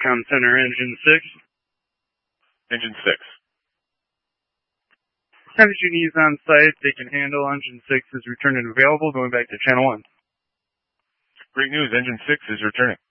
Com Center, Engine 6. Engine 6. Messaging needs on site. They can handle. Engine 6 is returned and available. Going back to Channel 1. Great news. Engine 6 is returning.